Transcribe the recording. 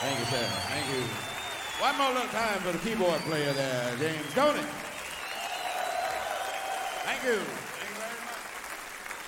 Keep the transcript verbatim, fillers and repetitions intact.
Thank you, sir. Thank you. One more little time for the keyboard player there, James Coney. Thank you.